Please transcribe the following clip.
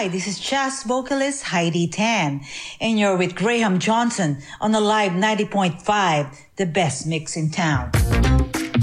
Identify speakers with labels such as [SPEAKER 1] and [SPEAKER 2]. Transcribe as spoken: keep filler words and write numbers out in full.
[SPEAKER 1] Hi, this is jazz vocalist Heidi Tan, and you're with Graham Johnson on the Live ninety point five, the best mix in town.